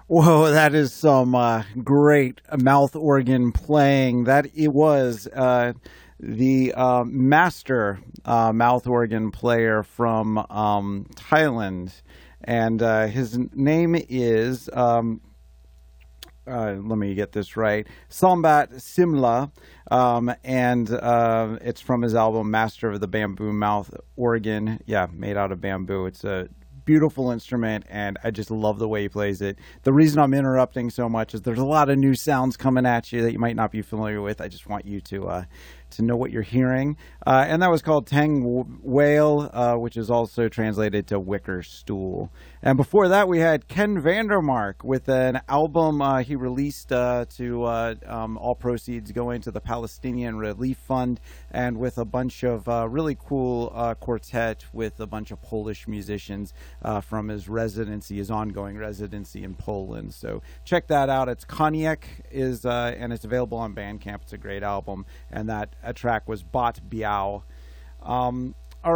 Whoa, that is some great mouth organ playing. That it was the master mouth organ player from Thailand, and his name is. Let me get this right. Sambat Simla, and it's from his album Master of the Bamboo Mouth Organ. Yeah, made out of bamboo. It's a beautiful instrument, and I just love the way he plays it. The reason I'm interrupting so much is there's a lot of new sounds coming at you that you might not be familiar with. I just want you to know what you're hearing. And that was called Tang Whale, which is also translated to wicker stool. And before that, we had Ken Vandermark with an album he released to all proceeds going to the Palestinian Relief Fund, and with a bunch of really cool quartet with a bunch of Polish musicians from his residency, his ongoing residency in Poland. So check that out. It's Koniec and it's available on Bandcamp. It's a great album, and that a track was Bot Biao.